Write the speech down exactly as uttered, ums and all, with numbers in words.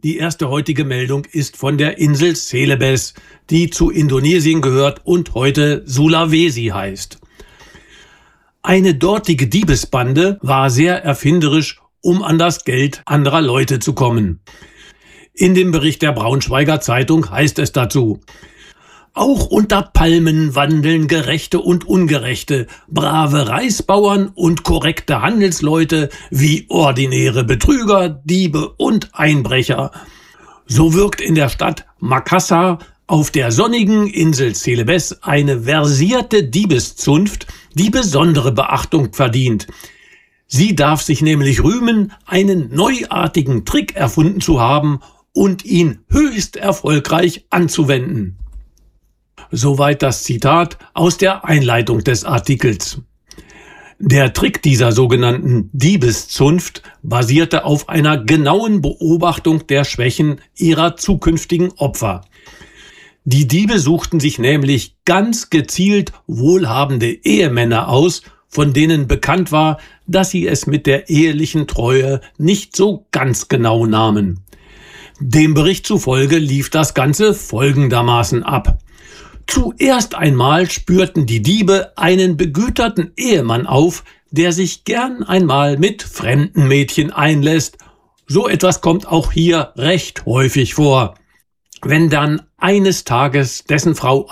Die erste heutige Meldung ist von der Insel Celebes, die zu Indonesien gehört und heute Sulawesi heißt. Eine dortige Diebesbande war sehr erfinderisch, um an das Geld anderer Leute zu kommen. In dem Bericht der Braunschweiger Zeitung heißt es dazu: Auch unter Palmen wandeln Gerechte und Ungerechte, brave Reisbauern und korrekte Handelsleute wie ordinäre Betrüger, Diebe und Einbrecher. So wirkt in der Stadt Makassar auf der sonnigen Insel Celebes eine versierte Diebeszunft, die besondere Beachtung verdient. Sie darf sich nämlich rühmen, einen neuartigen Trick erfunden zu haben und ihn höchst erfolgreich anzuwenden. Soweit das Zitat aus der Einleitung des Artikels. Der Trick dieser sogenannten Diebeszunft basierte auf einer genauen Beobachtung der Schwächen ihrer zukünftigen Opfer. Die Diebe suchten sich nämlich ganz gezielt wohlhabende Ehemänner aus, von denen bekannt war, dass sie es mit der ehelichen Treue nicht so ganz genau nahmen. Dem Bericht zufolge lief das Ganze folgendermaßen ab. Zuerst einmal spürten die Diebe einen begüterten Ehemann auf, der sich gern einmal mit fremden Mädchen einlässt. So etwas kommt auch hier recht häufig vor. Wenn dann eines Tages dessen Frau